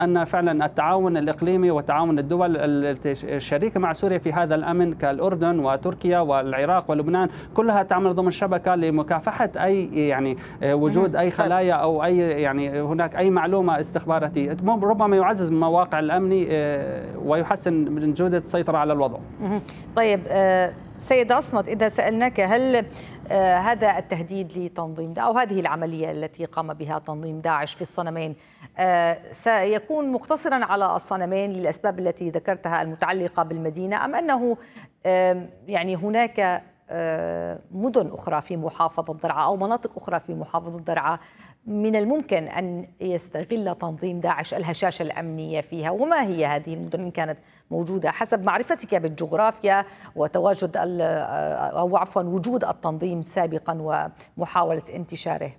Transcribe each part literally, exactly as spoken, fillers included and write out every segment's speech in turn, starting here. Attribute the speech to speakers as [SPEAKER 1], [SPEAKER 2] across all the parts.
[SPEAKER 1] أن فعلا التعاون الإقليمي وتعاون الدول الشريكة مع سوريا في هذا الأمن كالأردن وتركيا والعراق ولبنان كلها تعمل ضمن شبكة لمكافحة أي يعني وجود أي خلايا أو أي يعني هناك أي معلومة استخباراتية ربما يعزز من مواقع الأمن ويحسن من جودة السيطرة على الوضع.
[SPEAKER 2] طيب سيد عصمت، إذا سألناك هل آه هذا التهديد لتنظيم أو هذه العملية التي قام بها تنظيم داعش في الصنمين آه سيكون مقتصرا على الصنمين للأسباب التي ذكرتها المتعلقة بالمدينة، أم أنه آه يعني هناك آه مدن أخرى في محافظة درعا أو مناطق أخرى في محافظة درعا من الممكن أن يستغل تنظيم داعش الهشاشة الأمنية فيها؟ وما هي هذه المدن إن كانت موجودة حسب معرفتك بالجغرافيا وتواجد أو عفوا وجود التنظيم سابقا ومحاولة انتشاره؟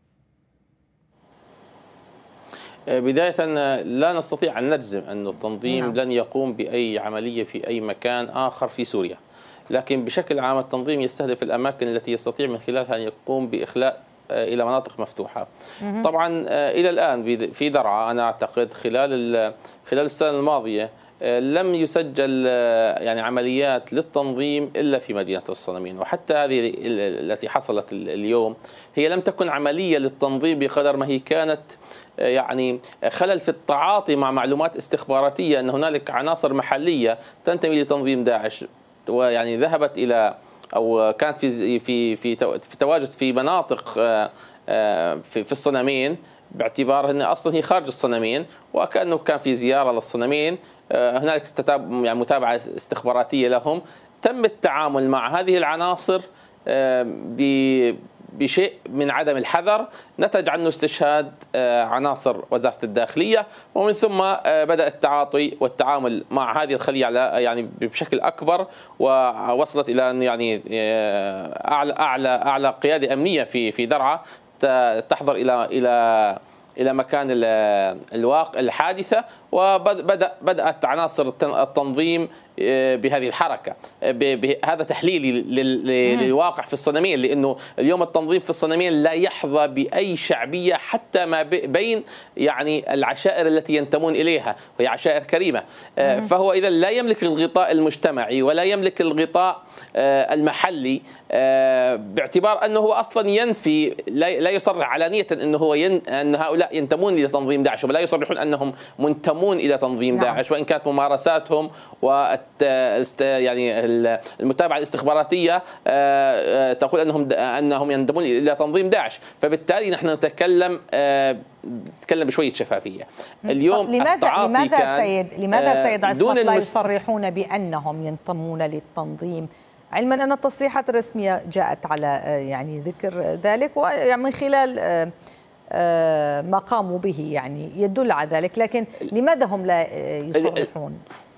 [SPEAKER 3] بداية لا نستطيع أن نجزم أن التنظيم نعم. لن يقوم بأي عملية في أي مكان آخر في سوريا، لكن بشكل عام التنظيم يستهدف الأماكن التي يستطيع من خلالها أن يقوم بإخلاء إلى مناطق مفتوحة. طبعا إلى الآن في درعا أنا أعتقد خلال خلال السنة الماضية لم يسجل يعني عمليات للتنظيم إلا في مدينة الصنمين، وحتى هذه التي حصلت اليوم هي لم تكن عملية للتنظيم بقدر ما هي كانت يعني خلل في التعاطي مع معلومات استخباراتية أن هنالك عناصر محلية تنتمي لتنظيم داعش ويعني ذهبت إلى أو كانت في في في في تواجد في مناطق في في الصنمين باعتبار أن أصلا هي خارج الصنمين، وكأنه كان في زيارة للصنمين. هنالك يعني متابعة استخباراتية لهم. تم التعامل مع هذه العناصر بشيء من عدم الحذر، نتج عنه استشهاد عناصر وزارة الداخلية، ومن ثم بدأ التعاطي والتعامل مع هذه الخلية على يعني بشكل أكبر، ووصلت إلى أن يعني أعلى أعلى أعلى قيادة أمنية في في درعا تحضر إلى إلى إلى مكان الواقع الحادثة، وبدأ بدأت عناصر التنظيم بهذه الحركة. هذا تحليلي للواقع في الصنمين، لأنه اليوم التنظيم في الصنمين لا يحظى بأي شعبية حتى ما بين يعني العشائر التي ينتمون إليها، وهي عشائر كريمة. فهو إذا لا يملك الغطاء المجتمعي ولا يملك الغطاء المحلي، باعتبار أنه هو أصلا ينفي لا يصرح علانية أنه هو ين أن هؤلاء ينتمون إلى تنظيم داعش، ولا يصرحون أنهم منتمون إلى تنظيم نعم. داعش، وإن كانت ممارساتهم و يعني المتابعة الاستخباراتية تقول أنهم أنهم ينتمون إلى تنظيم داعش. فبالتالي نحن نتكلم نتكلم بشوية شفافية. اليوم
[SPEAKER 2] لماذا لماذا سيد لماذا سيد عصمت لا يصرحون بأنهم ينتمون للتنظيم، علما أن التصريحات الرسمية جاءت على يعني ذكر ذلك، ومن خلال ما قاموا به يعني يدل على ذلك، لكن لماذا هم لا يصرحون؟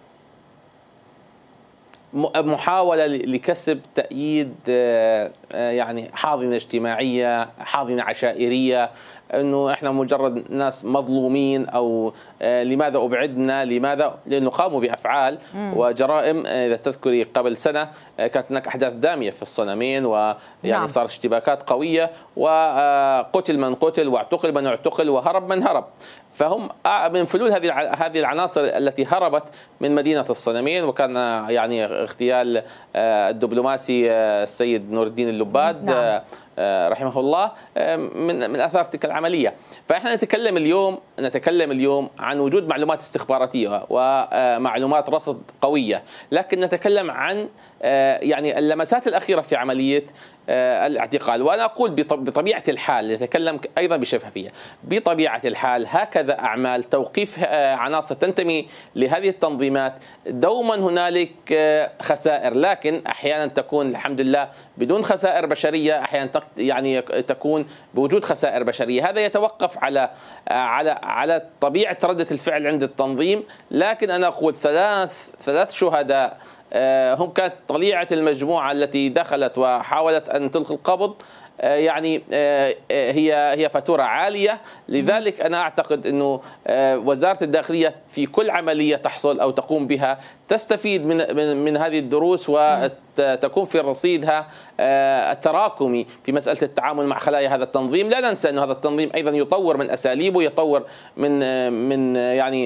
[SPEAKER 3] محاولة لكسب تأييد يعني حاضنة اجتماعية، حاضنة عشائرية، أنه إحنا مجرد ناس مظلومين، أو لماذا أبعدنا، لماذا؟ لأنه قاموا بأفعال وجرائم. إذا تذكري قبل سنة كانت هناك أحداث دامية في الصنمين، ويعني نعم. صار اشتباكات قوية، وقتل من قتل واعتقل من اعتقل وهرب من هرب. فهم من فلول هذه هذه العناصر التي هربت من مدينة الصنمين، وكان يعني اغتيال الدبلوماسي السيد نور الدين اللباد نعم. رحمه الله من من اثار تلك العمليه. فاحنا نتكلم اليوم نتكلم اليوم عن وجود معلومات استخباراتيه ومعلومات رصد قويه، لكن نتكلم عن يعني اللمسات الاخيره في عمليه الاعتقال. وانا اقول بطبيعه الحال، نتكلم ايضا بشفافيه، بطبيعه الحال هكذا اعمال توقيف عناصر تنتمي لهذه التنظيمات دوما هنالك خسائر، لكن احيانا تكون الحمد لله بدون خسائر بشريه، احيانا يعني تكون بوجود خسائر بشريه. هذا يتوقف على على على طبيعه رده الفعل عند التنظيم. لكن انا اقول ثلاث ثلاث شهداء هم كانت طليعة المجموعة التي دخلت وحاولت أن تلقي القبض، يعني هي هي فاتورة عالية. لذلك أنا أعتقد أنه وزارة الداخلية في كل عملية تحصل أو تقوم بها تستفيد من من, من هذه الدروس وتكون في رصيدها التراكمي في مسألة التعامل مع خلايا هذا التنظيم. لا ننسى أن هذا التنظيم أيضا يطور من أساليبه، يطور من من يعني